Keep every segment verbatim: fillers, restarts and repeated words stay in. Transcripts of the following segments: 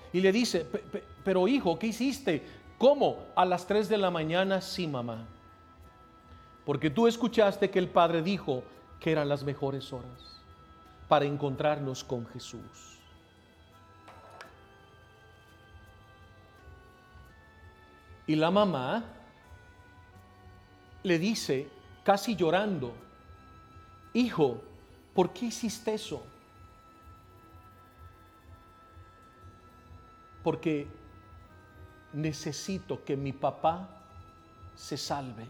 y le dice, pero hijo, ¿qué hiciste? ¿Cómo? A las tres de la mañana, sí, mamá. Porque tú escuchaste que el Padre dijo que eran las mejores horas para encontrarnos con Jesús. Y la mamá le dice, casi llorando, hijo, ¿por qué hiciste eso? Porque necesito que mi papá se salve.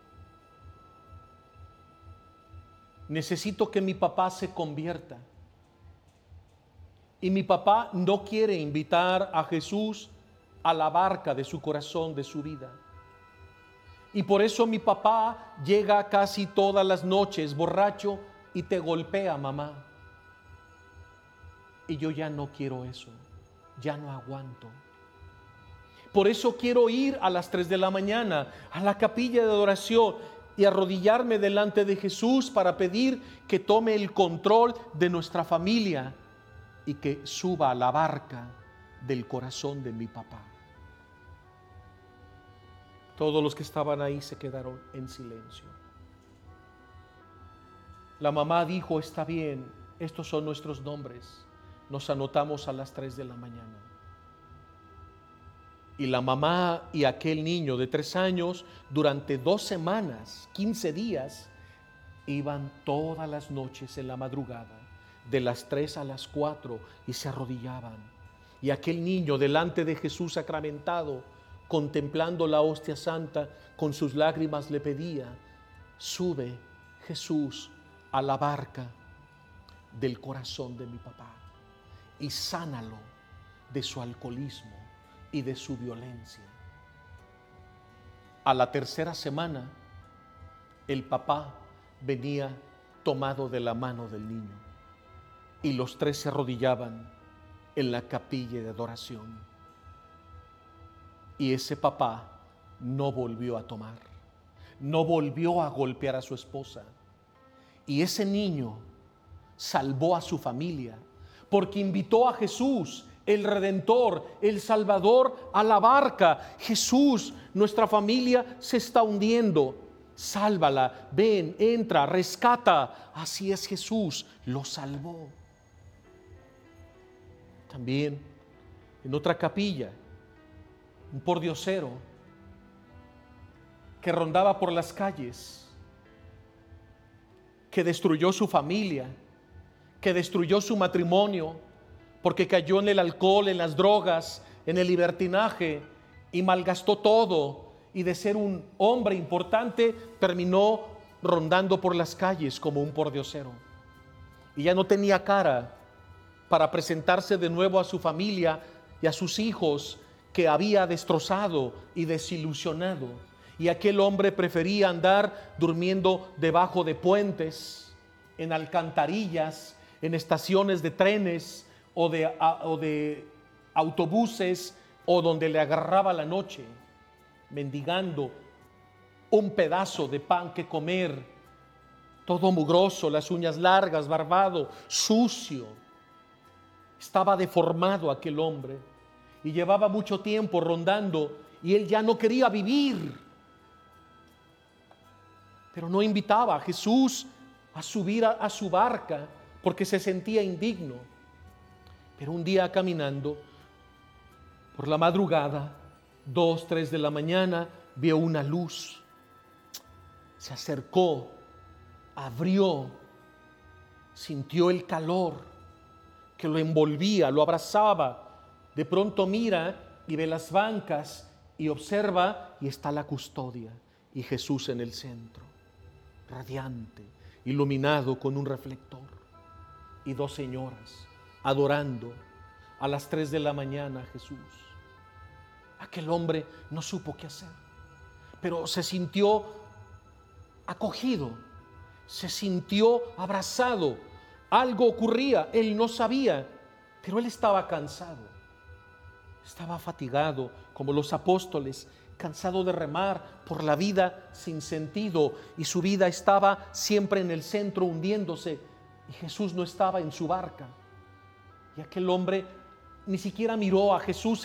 Necesito que mi papá se convierta. Y mi papá no quiere invitar a Jesús a la barca de su corazón, de su vida. Y por eso mi papá llega casi todas las noches borracho y te golpea, mamá. Y yo ya no quiero eso, ya no aguanto. Por eso quiero ir a las tres de la mañana a la capilla de adoración y arrodillarme delante de Jesús para pedir que tome el control de nuestra familia y que suba a la barca del corazón de mi papá. Todos los que estaban ahí se quedaron en silencio. La mamá dijo, está bien, estos son nuestros nombres. Nos anotamos a las tres de la mañana. Y la mamá y aquel niño de tres años, durante dos semanas, quince días, iban todas las noches en la madrugada, de las tres a las cuatro, y se arrodillaban. Y aquel niño delante de Jesús sacramentado, contemplando la hostia santa, con sus lágrimas le pedía, sube Jesús a la barca del corazón de mi papá y sánalo de su alcoholismo y de su violencia. A la tercera semana, el papá venía tomado de la mano del niño y los tres se arrodillaban en la capilla de adoración. Y ese papá no volvió a tomar, no volvió a golpear a su esposa. Y ese niño salvó a su familia porque invitó a Jesús, el Redentor, el Salvador, a la barca. Jesús, nuestra familia se está hundiendo. Sálvala, ven, entra, rescata. Así es Jesús, lo salvó. También en otra capilla, un pordiosero que rondaba por las calles, que destruyó su familia, que destruyó su matrimonio, porque cayó en el alcohol, en las drogas, en el libertinaje y malgastó todo, y de ser un hombre importante terminó rondando por las calles como un pordiosero, y ya no tenía cara para presentarse de nuevo a su familia y a sus hijos que había destrozado y desilusionado. Y aquel hombre prefería andar durmiendo debajo de puentes, en alcantarillas, en estaciones de trenes o de, o de autobuses, o donde le agarraba la noche, mendigando un pedazo de pan que comer, todo mugroso, las uñas largas, barbado, sucio. Estaba deformado aquel hombre y llevaba mucho tiempo rondando y él ya no quería vivir. Pero no invitaba a Jesús a subir a, a su barca porque se sentía indigno. Pero un día caminando por la madrugada, dos, tres de la mañana, vio una luz. Se acercó, abrió, sintió el calor que lo envolvía, lo abrazaba. De pronto mira y ve las bancas y observa y está la custodia y Jesús en el centro, radiante, iluminado con un reflector, y dos señoras adorando a las tres de la mañana a Jesús. Aquel hombre no supo qué hacer, pero se sintió acogido, se sintió abrazado. Algo ocurría, él no sabía, pero él estaba cansado, estaba fatigado como los apóstoles, cansado de remar por la vida sin sentido, y su vida estaba siempre en el centro hundiéndose, y Jesús no estaba en su barca. Y aquel hombre ni siquiera miró a Jesús